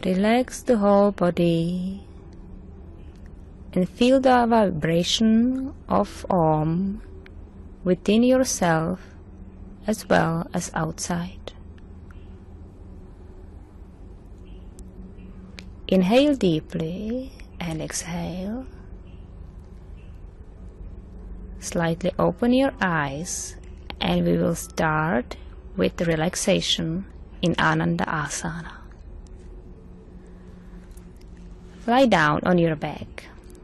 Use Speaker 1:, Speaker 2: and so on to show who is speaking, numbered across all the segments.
Speaker 1: Relax the whole body and feel the vibration of Om within yourself as well as outside. Inhale deeply and exhale. Slightly open your eyes and we will start with the relaxation in Ananda Asana. Lie down on your back.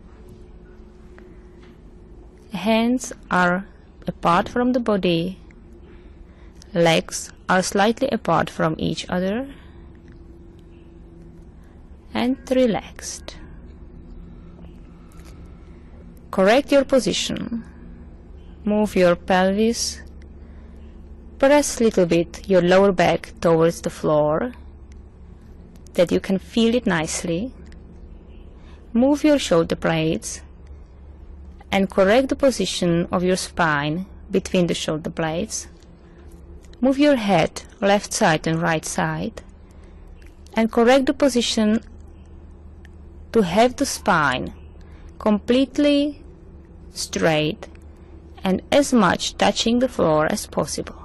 Speaker 1: Hands are apart from the body. Legs are slightly apart from each other and relaxed. Correct your position. Move your pelvis. Press a little bit your lower back towards the floor that you can feel it nicely. Move your shoulder blades and correct the position of your spine between the shoulder blades. Move your head left side and right side and correct the position to have the spine completely straight and as much touching the floor as possible.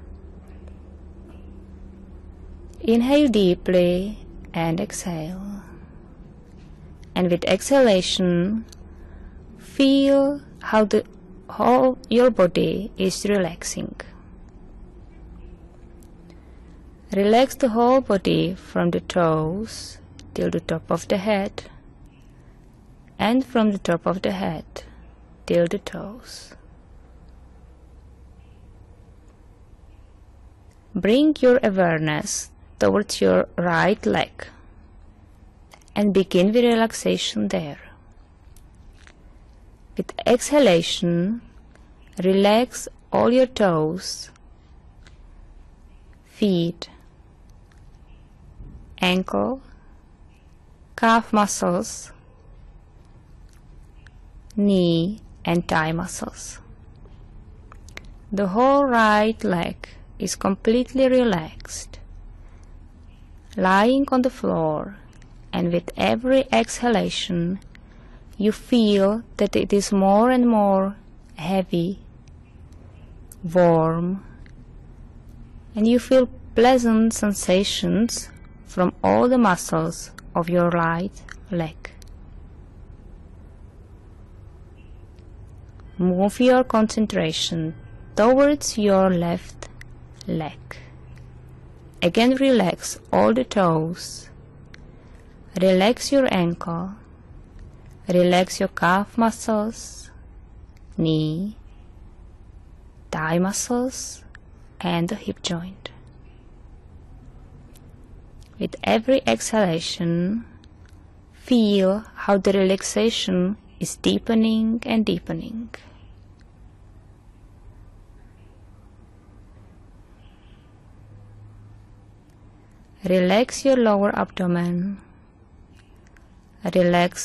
Speaker 1: Inhale deeply and exhale. And with exhalation, feel how the whole your body is relaxing. Relax the whole body from the toes till the top of the head, and from the top of the head till the toes. Bring your awareness towards your right leg and begin with relaxation there. With exhalation, relax all your toes, feet, ankle, calf muscles, knee and thigh muscles. The whole right leg is completely relaxed, lying on the floor, and with every exhalation you feel that it is more and more heavy, warm, and you feel pleasant sensations from all the muscles of your right leg. Move your concentration towards your left leg. Again, relax all the toes. Relax your ankle. Relax your calf muscles, knee, thigh muscles, and the hip joint. With every exhalation, feel how the relaxation is deepening and deepening. Relax your lower abdomen. Relax